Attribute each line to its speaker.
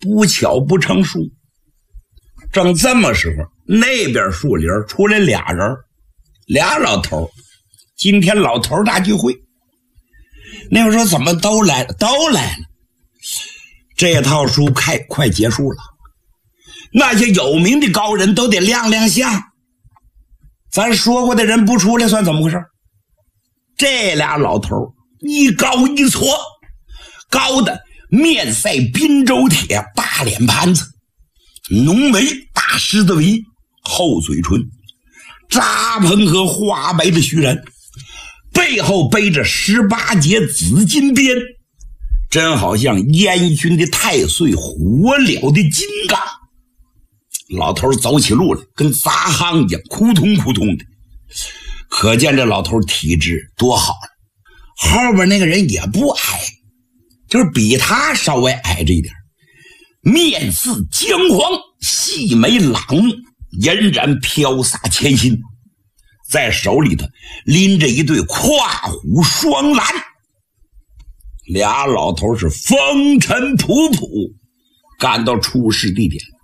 Speaker 1: 不巧不成书。正这么时候，那边树林出来俩人，俩老头。今天老头大聚会，那个说怎么都来了？都来了。这套书快结束了，那些有名的高人都得亮亮相，咱说过的人不出来算怎么回事？这俩老头一高一矬，高的面赛滨州铁，大脸盘子，浓眉大狮子尾，厚嘴唇，扎蓬和花白的须髯，背后背着18节紫金鞭，真好像烟熏的太岁，火燎的金刚。老头走起路来跟砸夯一样，扑通扑通的，可见这老头体质多好了。后边那个人也不矮，就是比他稍微矮着一点，面似姜黄，细眉朗目，俨然飘洒千心，在手里头拎着一对跨虎双蓝。俩老头是风尘仆仆赶到出事地点，